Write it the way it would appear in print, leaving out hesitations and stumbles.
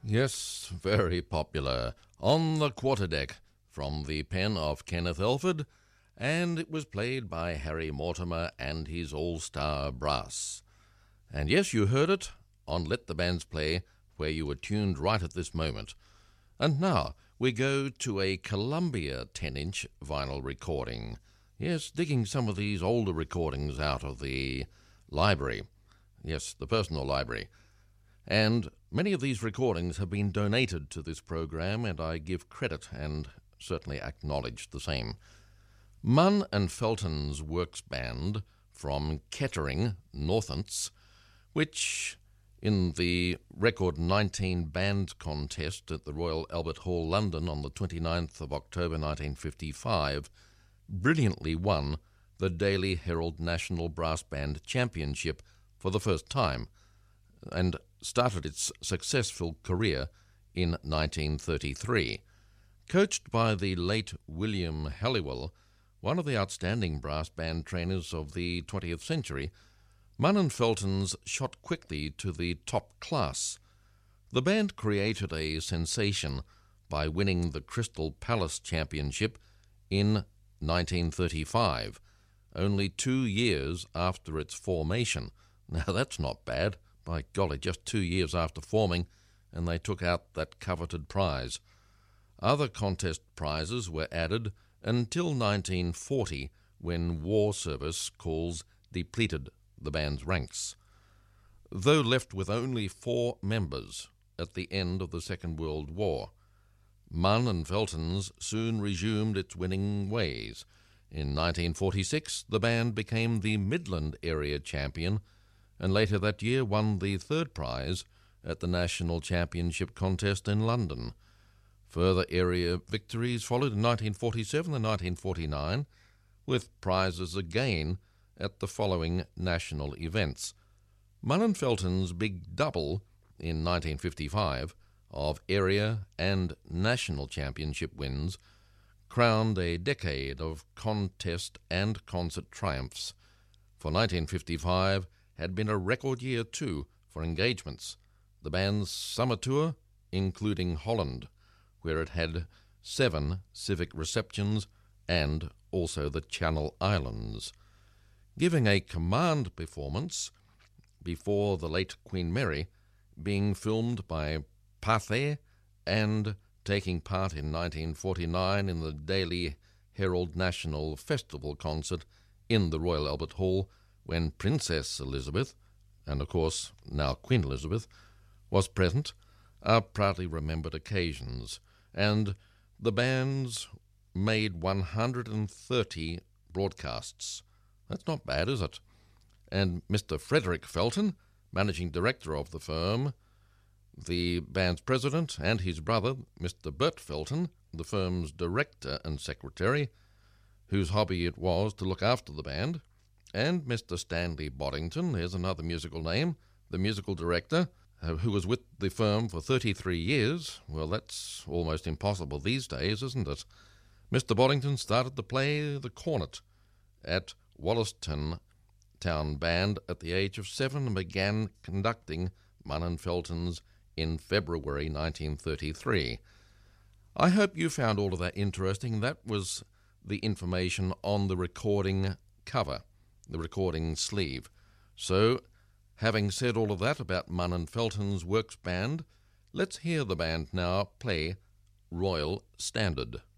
Yes, very popular. On the Quarterdeck, from the pen of Kenneth Elford, and it was played by Harry Mortimer and his all-star brass. And yes, you heard it on Let the Bands Play, where you were tuned right at this moment. And now we go to a Columbia 10-inch vinyl recording. Yes, digging some of these older recordings out of the library. Yes, the personal library. And many of these recordings have been donated to this program, and I give credit and certainly acknowledge the same. Munn and Felton's Works Band from Kettering, Northants, which in the Record 19 Band Contest at the Royal Albert Hall, London on the 29th of October 1955, brilliantly won the Daily Herald National Brass Band Championship for the first time, and started its successful career in 1933. Coached by the late William Halliwell, one of the outstanding brass band trainers of the 20th century, Munn and Felton's shot quickly to the top class. The band created a sensation by winning the Crystal Palace Championship in 1935, only 2 years after its formation. Now that's not bad. By golly, just 2 years after forming, and they took out that coveted prize. Other contest prizes were added until 1940, when war service calls depleted the band's ranks. Though left with only 4 members at the end of the Second World War, Munn and Felton's soon resumed its winning ways. In 1946, the band became the Midland Area champion, and later that year won the 3rd prize at the National Championship contest in London. Further area victories followed in 1947 and 1949, with prizes again at the following national events. Munn and Felton's big double in 1955 of area and national championship wins crowned a decade of contest and concert triumphs. For 1955 had been a record year, too, for engagements. The band's summer tour, including Holland, where it had 7 civic receptions, and also the Channel Islands. Giving a command performance before the late Queen Mary, being filmed by Pathé, and taking part in 1949 in the Daily Herald National Festival concert in the Royal Albert Hall, when Princess Elizabeth, and of course now Queen Elizabeth, was present, are proudly remembered occasions, and the bands made 130 broadcasts. That's not bad, is it? And Mr. Frederick Felton, managing director of the firm, the band's president, and his brother, Mr. Bert Felton, the firm's director and secretary, whose hobby it was to look after the band, and Mr. Stanley Boddington, here's another musical name, the musical director, who was with the firm for 33 years. Well, that's almost impossible these days, isn't it? Mr. Boddington started to play the cornet at Wollaston Town Band at the age of 7 and began conducting Munn and Felton's in February 1933. I hope you found all of that interesting. That was the information on the recording cover, the recording sleeve. So, having said all of that about Munn and Felton's Works Band, let's hear the band now play Royal Standard.